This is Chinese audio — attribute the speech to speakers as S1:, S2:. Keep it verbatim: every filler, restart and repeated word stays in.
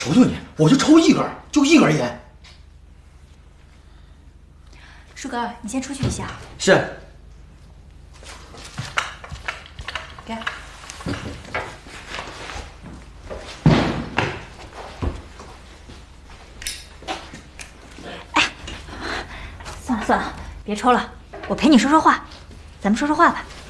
S1: 求求你，我就抽一根，就一根烟。
S2: 舒格尔，你先出去一下。
S1: 是。
S2: 给。哎，算了算了，别抽了，我陪你说说话，咱们说说话吧。